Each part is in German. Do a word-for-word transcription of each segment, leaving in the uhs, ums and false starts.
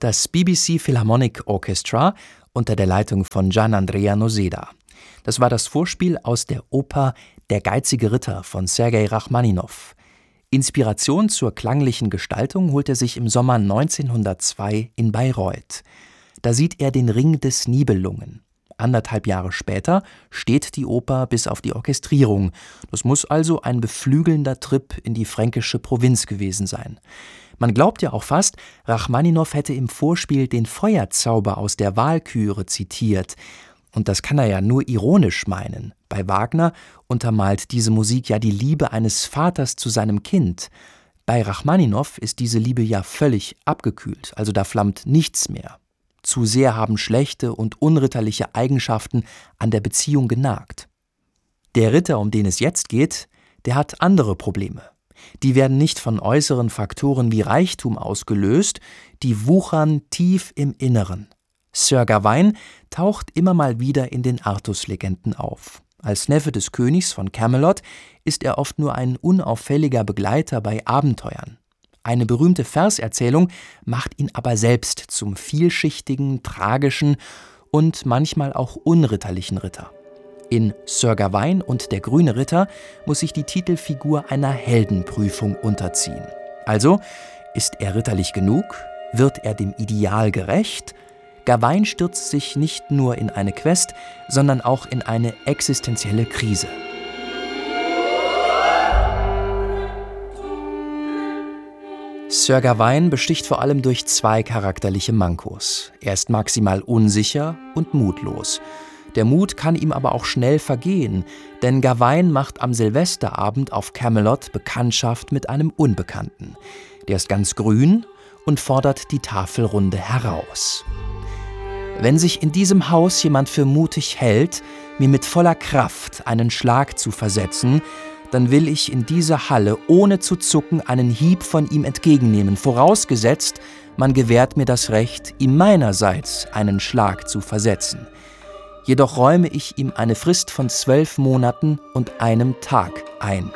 das B B C Philharmonic Orchestra unter der Leitung von Gianandrea Noseda. Das war das Vorspiel aus der Oper Der geizige Ritter von Sergei Rachmaninow. Inspiration zur klanglichen Gestaltung holt er sich im Sommer neunzehnhundertzwei in Bayreuth. Da sieht er den Ring des Nibelungen. Anderthalb Jahre später steht die Oper bis auf die Orchestrierung. Das muss also ein beflügelnder Trip in die fränkische Provinz gewesen sein. Man glaubt ja auch fast, Rachmaninow hätte im Vorspiel den Feuerzauber aus der Walküre zitiert. Und das kann er ja nur ironisch meinen. Bei Wagner untermalt diese Musik ja die Liebe eines Vaters zu seinem Kind. Bei Rachmaninow ist diese Liebe ja völlig abgekühlt, also da flammt nichts mehr. Zu sehr haben schlechte und unritterliche Eigenschaften an der Beziehung genagt. Der Ritter, um den es jetzt geht, der hat andere Probleme. Die werden nicht von äußeren Faktoren wie Reichtum ausgelöst, die wuchern tief im Inneren. Sir Gawain taucht immer mal wieder in den Artus-Legenden auf. Als Neffe des Königs von Camelot ist er oft nur ein unauffälliger Begleiter bei Abenteuern. Eine berühmte Verserzählung macht ihn aber selbst zum vielschichtigen, tragischen und manchmal auch unritterlichen Ritter. In Sir Gawain und der grüne Ritter muss sich die Titelfigur einer Heldenprüfung unterziehen. Also, ist er ritterlich genug? Wird er dem Ideal gerecht? Gawain stürzt sich nicht nur in eine Quest, sondern auch in eine existenzielle Krise. Sir Gawain besticht vor allem durch zwei charakterliche Mankos. Er ist maximal unsicher und mutlos. Der Mut kann ihm aber auch schnell vergehen, denn Gawain macht am Silvesterabend auf Camelot Bekanntschaft mit einem Unbekannten. Der ist ganz grün und fordert die Tafelrunde heraus. Wenn sich in diesem Haus jemand für mutig hält, mir mit voller Kraft einen Schlag zu versetzen, dann will ich in dieser Halle ohne zu zucken einen Hieb von ihm entgegennehmen, vorausgesetzt, man gewährt mir das Recht, ihm meinerseits einen Schlag zu versetzen. Jedoch räume ich ihm eine Frist von zwölf Monaten und einem Tag ein.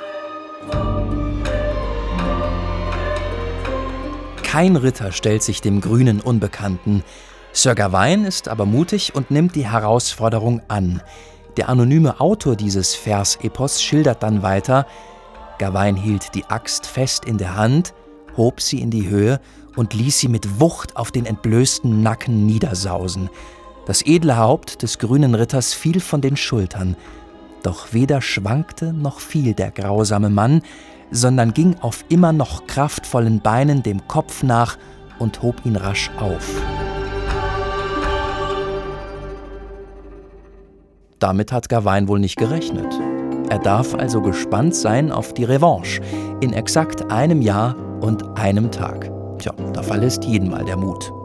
Kein Ritter stellt sich dem grünen Unbekannten. Sir Gawain ist aber mutig und nimmt die Herausforderung an. Der anonyme Autor dieses Versepos schildert dann weiter: Gawain hielt die Axt fest in der Hand, hob sie in die Höhe und ließ sie mit Wucht auf den entblößten Nacken niedersausen. Das edle Haupt des grünen Ritters fiel von den Schultern. Doch weder schwankte noch fiel der grausame Mann, sondern ging auf immer noch kraftvollen Beinen dem Kopf nach und hob ihn rasch auf. Damit hat Gawain wohl nicht gerechnet. Er darf also gespannt sein auf die Revanche in exakt einem Jahr und einem Tag. Tja, da verlässt jeden mal der Mut.